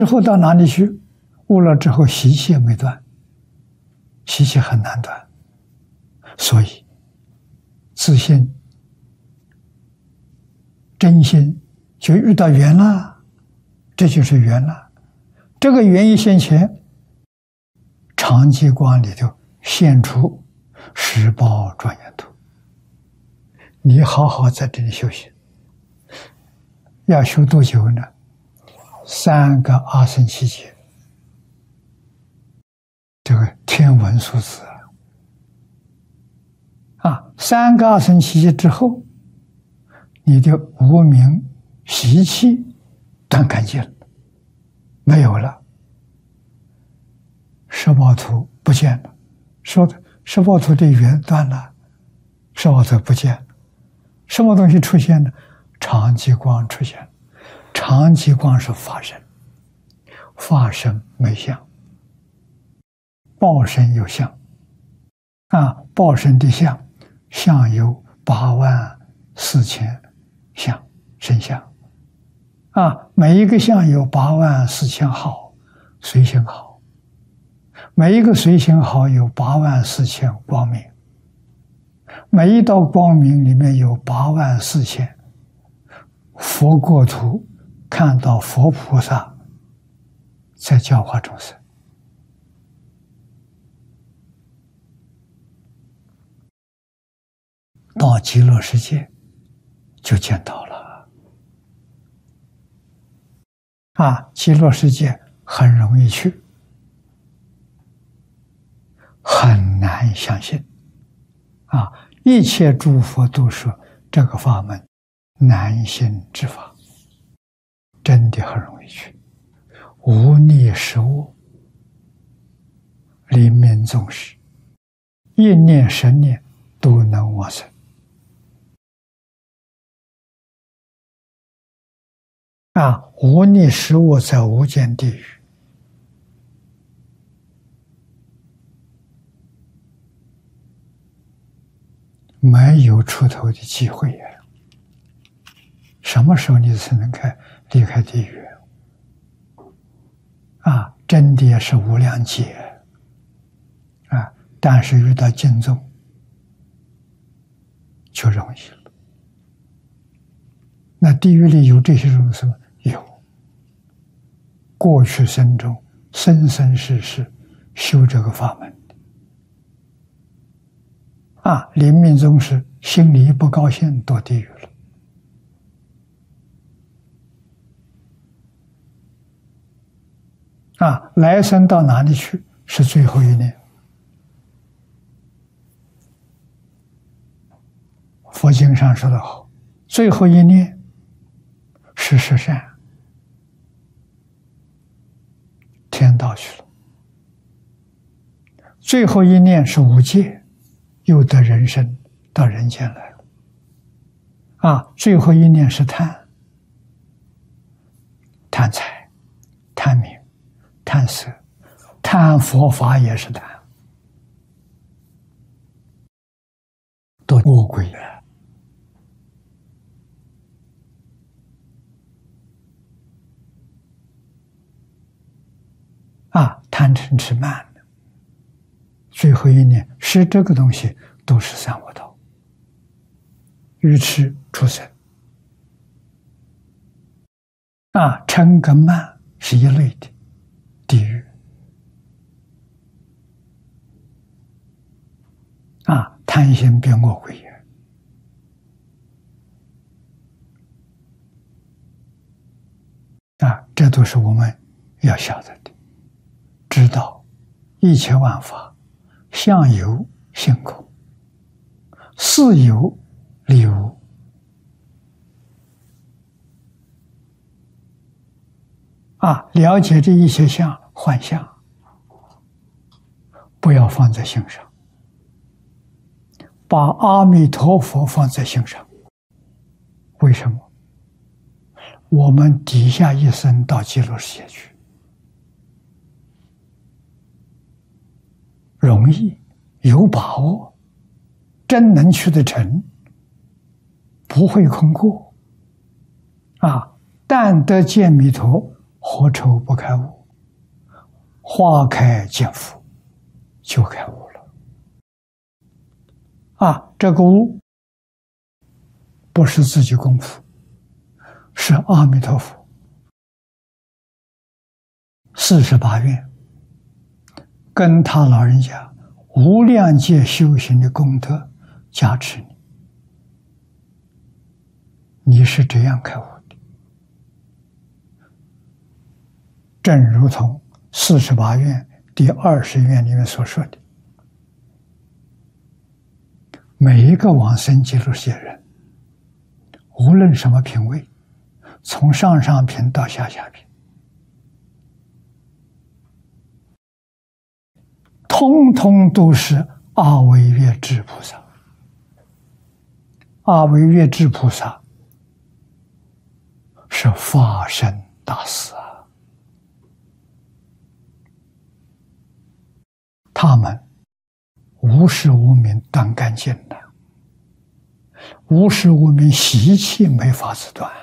之后到哪里去？悟了之后习气也没断，习气很难断，所以自信、真心就遇到缘了，这就是缘了。这个缘一现前，常寂光里头现出十报庄严图。你好好在这里修行，要修多久呢？3个阿僧祇劫，这个天文数字3个阿僧祇劫之后，你的无明习气断干净了，没有了，十报图不见了，十报图的缘断了，十报图不见了，什么东西出现呢？常寂光出现了。常寂光是法身，法身没相，报身有相报身的相有84000相身相每一个相有84000号随行好，每一个随行好有84000光明，每一道光明里面有84000佛国土，看到佛菩萨在教化众生。到极乐世界就见到了极乐世界很容易去，很难相信一切诸佛都说这个法门难信之法，真的很容易去，无逆实物，临命终时，一念10念都能往生无逆实物在无间地狱，没有出头的机会呀！什么时候你才能离开地狱真的也是无量劫但是遇到净宗就容易了。那地狱里有这些众生吗？有，过去生中生生世世修这个法门临命终时心里不高兴，堕地狱了来生到哪里去？是最后一念。佛经上说得好，最后一念是十善，天道去了；最后一念是无戒，又得人生，到人间来了。最后一念是贪，贪财、贪名、贪色，贪佛法也是贪，都魔鬼了。贪嗔痴慢的，最后一念是这个东西，都是三恶道，愚痴畜生。嗔跟慢是一类的地狱。贪心变恶鬼也。这都是我们要晓得的。知道一切万法相由性空，事有理无。了解这一切相幻象，不要放在心上，把阿弥陀佛放在心上。为什么？我们底下一生到极乐世界去，容易，有把握，真能去得成，不会空过。但得见弥陀， 何愁不开悟？花开见佛，就开悟了。这个悟不是自己功夫，是阿弥陀佛48愿跟他老人家无量劫修行的功德加持你，你是这样开悟的。正如同48愿第20愿里面所说的，每一个往生极乐世界人，无论什么品位，从上上品到下下品，通通都是阿惟越致菩萨。阿惟越致菩萨是法身大士啊，他们无始无明断干净的，无始无明习气没法子断，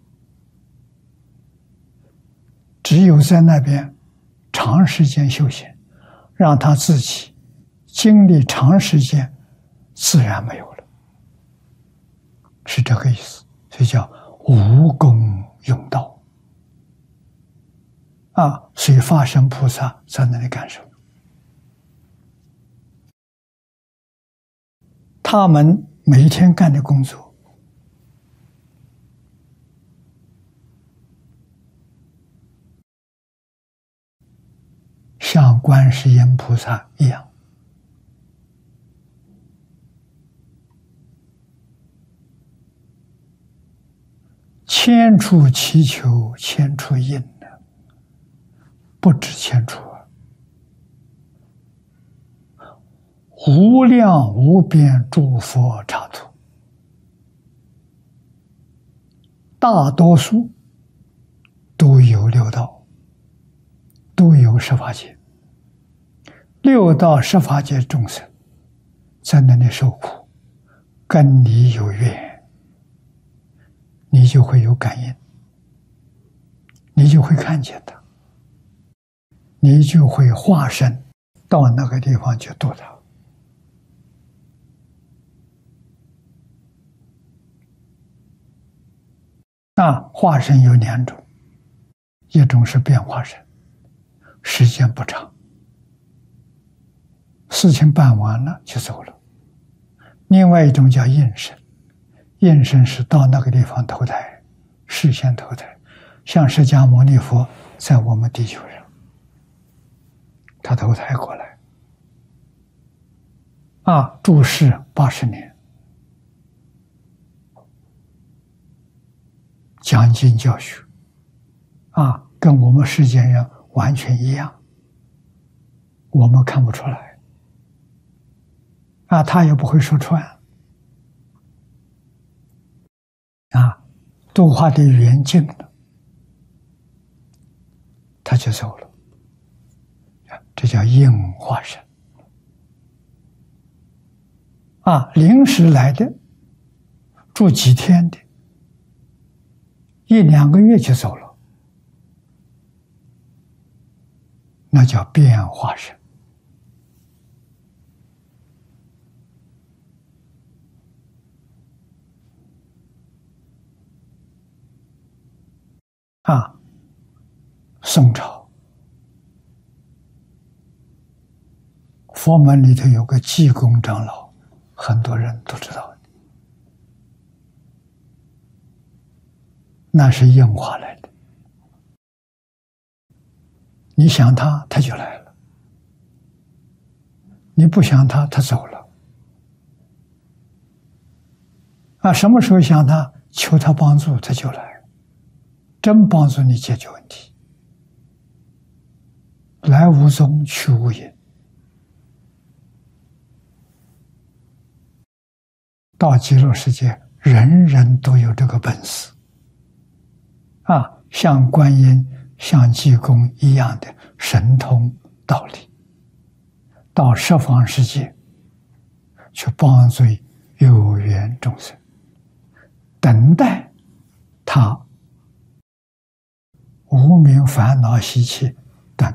只有在那边长时间修行，让他自己经历长时间，自然没有了，是这个意思。所以叫无功用道所以法身菩萨在那里感受，他们每一天干的工作，像观世音菩萨一样，千处祈求千处应的，不止千处无量无边诸佛刹土，大多数都有六道，都有十法界。六道十法界众生在那里受苦，跟你有缘，你就会有感应，你就会看见他，你就会化身到那个地方去度他。化身有2种，一种是变化身，时间不长，事情办完了就走了；另外一种叫应身，应身是到那个地方投胎，事先投胎，像释迦牟尼佛在我们地球上，他投胎过来，住世80年，讲经教学，跟我们世间人完全一样，我们看不出来，他也不会说穿，度化的缘尽了，他就走了，这叫应化身。临时来的，住几天的，1、2个月就走了，那叫变化身。宋朝佛门里头有个济公长老，很多人都知道的，那是应化来的。你想他，他就来了；你不想他，他走了。什么时候想他，求他帮助，他就来，真帮助你解决问题。来无踪，去无影。到极乐世界，人人都有这个本事，像观音、像济公一样的神通道理，到十方世界去帮助有缘众生，等待他无明烦恼习气